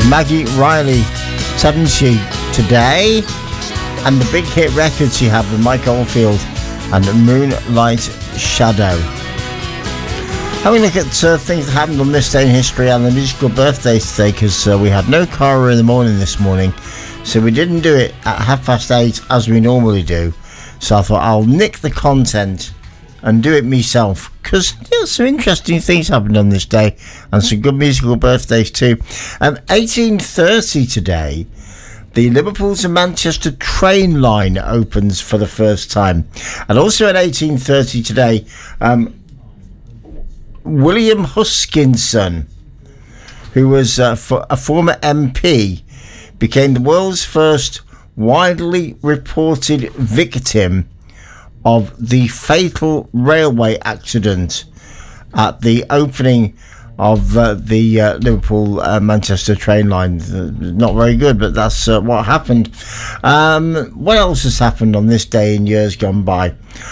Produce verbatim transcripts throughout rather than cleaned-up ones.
Maggie Riley, seventy today, and the big hit record she had with Mike Oldfield and Moonlight Shadow. Having a look at uh, things that happened on this day in history and the musical birthdays today, because uh, we had no Cara in the morning this morning, so we didn't do it at half past eight as we normally do. So I thought I'll nick the content and do it myself, because you know, some interesting things happened on this day and some good musical birthdays too. Um, eighteen thirty today, the Liverpool to Manchester train line opens for the first time. And also at eighteen thirty today, um, William Huskinson, who was uh, for a former M P, became the world's first widely reported victim of the fatal railway accident at the opening of uh, the uh, Liverpool uh, Manchester train line. Uh, not very good, but that's uh, what happened. Um, what else has happened on this day in years gone by?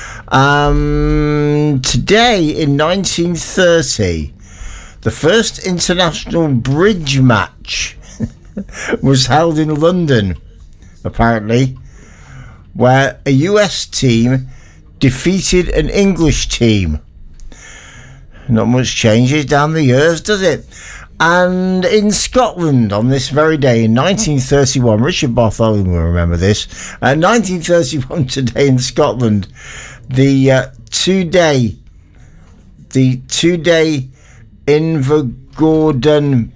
Um, today in nineteen thirty, the first international bridge match was held in London, apparently, where a U S team defeated an English team. Not much changes down the years, does it? And in Scotland, on this very day in nineteen thirty-one, Richard Bartholomew will remember this. Uh, nineteen thirty-one today in Scotland, the uh, two-day, the two-day Invergordon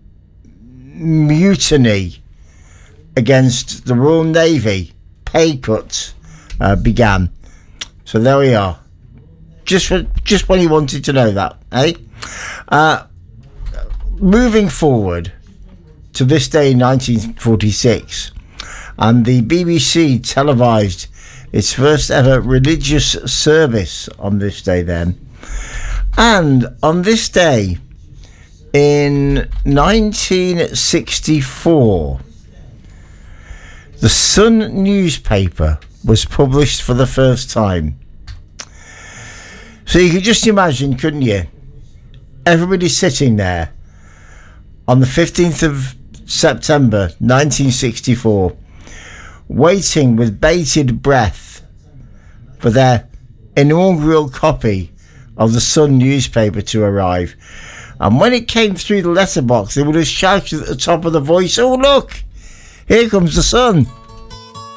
mutiny against the Royal Navy, pay cuts, uh, began. So there we are. Just for, just when you wanted to know that, eh? Uh, moving forward to this day in nineteen forty-six, and the B B C televised its first ever religious service on this day then. And on this day in nineteen sixty-four, the Sun newspaper was published for the first time. So you could just imagine, couldn't you? Everybody sitting there on the fifteenth of September nineteen sixty-four, waiting with bated breath for their inaugural copy of the Sun newspaper to arrive. And when it came through the letterbox, they would have shouted at the top of the voice, "Oh look, here comes the Sun!"